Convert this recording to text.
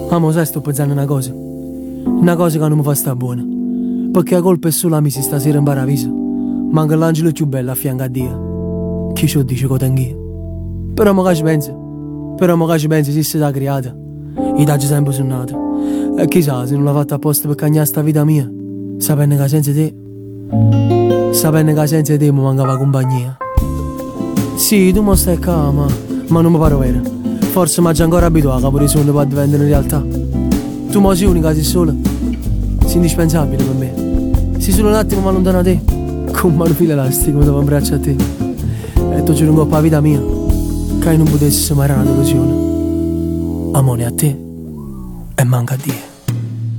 Amo, sai, sto pensando una cosa che non mi fa sta buona, perché la colpa è solo mia, stasera in paravisa manca l'angelo più bello a fianco a Dio. Chi ci dice che tengo io? Però magari ci pensi, se sei stata creata i daggi sempre sono nata. E chissà se non l'ha fatta apposta per cagnare sta vita mia, sapendo che senza te mi mancava compagnia. Sì, tu mi stai qua, ma non mi pare vero. Forse mi ha già ancora abituato a capo di sogno per diventare in realtà. Tu mi sei unica, sei sola, sei indispensabile per me. Sei solo un attimo ma lontano da te, con un filo elastico mi davo un braccio a te. E tu giuro un po' la vita mia, che non potessi mai una delusione. Amore a te e manca a Dio.